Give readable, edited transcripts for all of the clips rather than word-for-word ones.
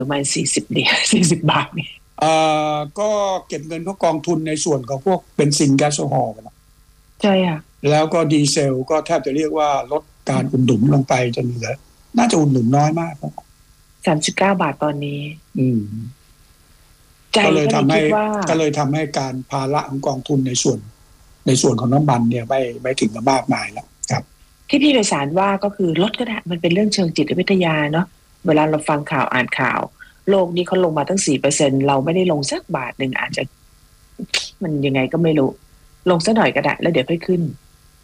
ประมาณ40 เหรียญ40 บาทนี่ก็เก็บเงินเข้ากองทุนในส่วนของพวกเบนซินแก๊สโซฮอล์กันใช่ค่ะแล้วก็ดีเซลก็แทบจะเรียกว่าลดการอุดหนุนลงไปจนเหลือน่าจะอุดหนุนน้อยมากครับ 39 บาทตอนนี้ก็เลยทำให้การภาระของกองทุนในส่วนของน้ำมันเนี่ยไม่ถึงกับมากมายแล้วครับที่พี่ไพศาลว่าก็คือลดก็ได้มันเป็นเรื่องเชิงจิตวิทยาเนาะเวลาเราฟังข่าวอ่านข่าวโลกนี้เขาลงมาตั้ง 4% เราไม่ได้ลงสักบาทนึงอาจจะมันยังไงก็ไม่รู้ลงสักหน่อยก็ได้แล้วเดี๋ยวค่อยขึ้น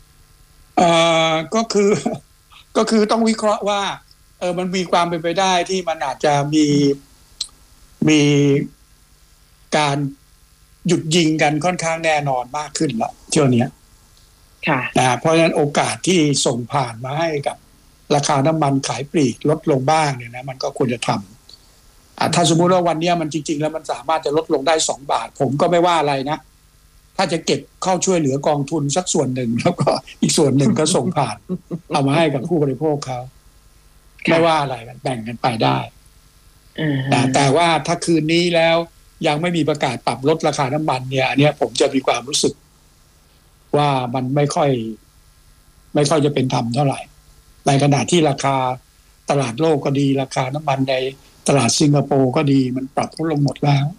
ก็คือต้องวิเคราะห์ว่ามันมีความเป็นไปได้ที่มันอาจจะมีการหยุดยิงกันค่อนข้างแน่นอนมากขึ้นแล้วเที่ยวนี้ค่ะเพราะฉะนั้นโอกาสที่ส่งผ่านมาให้กับราคาน้ำมันขายปลีกลดลงบ้างเนี่ยนะมันก็ควรจะทำถ้าสมมุติว่าวันนี้มันจริงๆแล้วมันสามารถจะลดลงได้2 บาทผมก็ไม่ว่าอะไรนะถ้าจะเก็บเข้าช่วยเหลือกองทุนสักส่วนหนึ่งแล้วก็อีกส่วนหนึ่งก็ส่งผ่านเอามาให้กับผู้บริโภคเขาไม่ว่าอะไรกันแบ่งกันไปได้แต่ว่าถ้าคืนนี้แล้วยังไม่มีประกาศปรับลดราคาน้ำมันเนี่ยอันนี้ผมจะมีความรู้สึกว่ามันไม่ค่อยจะเป็นธรรมเท่าไหร่ในขณะที่ราคาตลาดโลกก็ดีราคาน้ำมันในตลาดสิงคโปร์ก็ดีมันปรับลดลงหมดแล้ว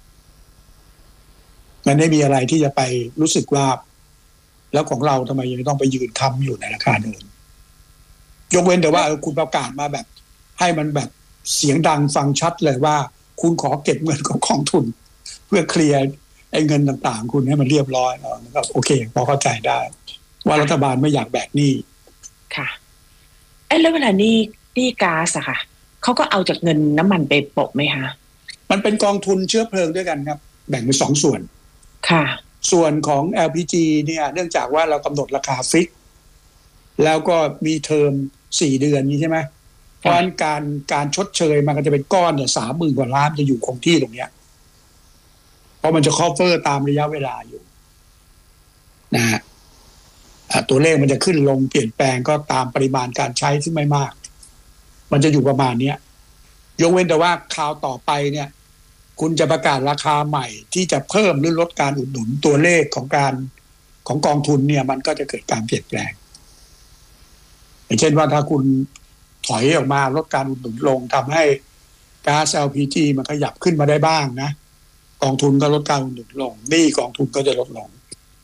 มันไม่มีอะไรที่จะไปรู้สึกว่าแล้วของเราทำไมยังต้องไปยืนค้ำอยู่ในราคาเดิมยกเว้นแต่ว่าคุณประกาศมาแบบให้มันแบบเสียงดังฟังชัดเลยว่าคุณขอเก็บเงินของกองทุนเพื่อเคลียร์ไอ้เงินต่างๆคุณให้มันเรียบร้อยก็โอเคพอเข้าใจได้ว่ารัฐบาลไม่อยากแบกหนี้ค่ะแล้วเวลานี่ก๊าซอะค่ะเขาก็เอาจากเงินน้ำมันไปโปะไหมคะมันเป็นกองทุนเชื้อเพลิงด้วยกันครับแบ่งเป็น2 ส่วนค่ะส่วนของ LPG เนี่ยเนื่องจากว่าเรากำหนดราคาฟิกแล้วก็มีเทอม4 เดือนนี้ใช่ไหมเพราะฉะนั้นการชดเชยมันก็จะเป็นก้อนเนี่ย30,000 กว่าล้านจะอยู่คงที่ตรงเนี้ยเพราะมันจะ cover ตามระยะเวลาอยู่นะฮะตัวเลขมันจะขึ้นลงเปลี่ยนแปลงก็ตามปริมาณการใช้ที่ไม่มากมันจะอยู่ประมาณนี้ยกเว้นแต่ว่าคราวต่อไปเนี่ยคุณจะประกาศราคาใหม่ที่จะเพิ่มหรือลดการอุดหนุนตัวเลขของกองทุนเนี่ยมันก็จะเกิดการเปลี่ยนแปลงอย่างเช่นว่าถ้าคุณถอยออกมาลดการอุดหนุนลงทำให้ก๊าซ LPG มันขยับขึ้นมาได้บ้างนะกองทุนก็ลดการอุดหนุนลงหนี้กองทุนก็จะลดลง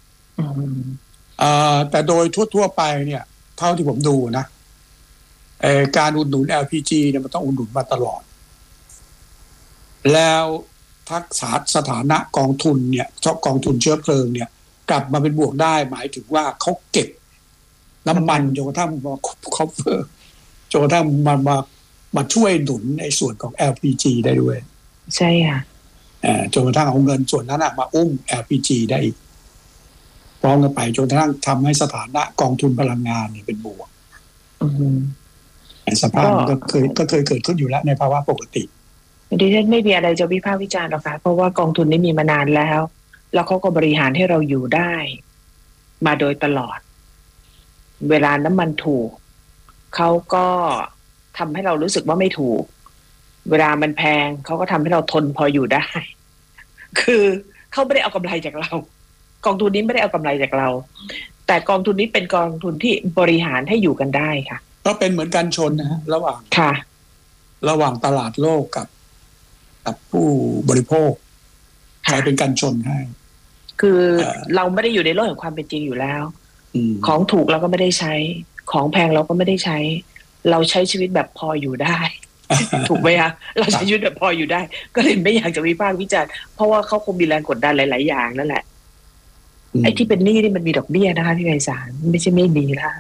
แต่โดยทั่วไปเนี่ยเท่าที่ผมดูนะการอุดหนุน LPG เนี่ยมันต้องอุดหนุนมาตลอดแล้วทักษะสถานะกองทุนเนี่ยกองทุนเชื้อเพลิงเนี่ยกลับมาเป็นบวกได้หมายถึงว่าเขาเก็บน้ำมันจนกระทั่งมาคอฟเวอร์จนกระทั่งมาช่วยหนุนในส่วนของ LPG ได้ด้วยใช่ค่ะจนกระทั่งเอาเงินส่วนนั้นมาอุ้ม LPG ได้อีกพร้อมกันไปจนกระทั่งทำให้สถานะกองทุนพลังงานเนี่ยเป็นบวกสภาพมันก็เคยเกิดขึ้นอยู่แล้วในภาวะปกติดิฉันไม่มีอะไรจะวิพากษ์วิจารณ์หรอกค่ะเพราะว่ากองทุนนี้มีมานานแล้วเขาก็บริหารให้เราอยู่ได้มาโดยตลอดเวลาน้ำมันถูกเขาก็ทำให้เรารู้สึกว่าไม่ถูกเวลามันแพงเขาก็ทำให้เราทนพออยู่ได้คือเขาไม่ได้เอากำไรจากเรากองทุนนี้ไม่ได้เอากำไรจากเราแต่กองทุนนี้เป็นกองทุนที่บริหารให้อยู่กันได้ค่ะก็เป็นเหมือนกันชนนะฮะระหว่างตลาดโลกกับผู้บริโภคใช้เป็นกันชนให้คือเราไม่ได้อยู่ในโลกแห่งความเป็นจริงอยู่แล้วของถูกเราก็ไม่ได้ใช้ของแพงเราก็ไม่ได้ใช้เราใช้ชีวิตแบบพออยู่ได้ ถูกไหมคะเราใช้ชีวิตแบบพออยู่ได้ก็เลยไม่อยากจะวิพากษ์วิจารณ์เพราะว่าเขาคงมีแรงกดดันหลายๆอย่างนั่นแหละไอ้ที่เป็นหนี้นี่มันมีดอกเบี้ยนะคะพี่ไพศาลไม่ใช่ไม่มีละ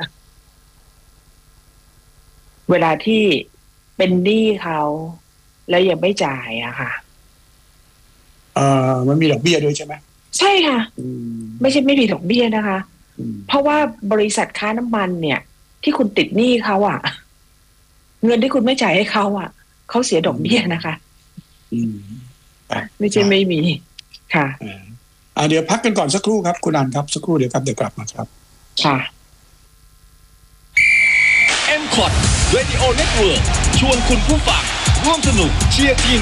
เวลาที่เป็นหนี้เขาแล้วยังไม่จ่ายอะค่ะมันมีดอกเบี้ยด้วยใช่ไหมใช่ค่ะไม่ใช่ไม่มีดอกเบี้ยนะคะเพราะว่าบริษัทค้าน้ำมันเนี่ยที่คุณติดหนี้เขาอะเงินที่คุณไม่จ่ายให้เขาอะเขาเสียดอกเบี้ยนะคะไม่ใช่ไม่มีค่ะเดี๋ยวพักกันก่อนสักครู่ครับคุณอันครับสักครู่เดี๋ยวครับเดี๋ยวกลับมาครับค่ะ M-Cot Radio Network ชวนคุณผู้ฟังร่วมสนุกเชียร์ทีม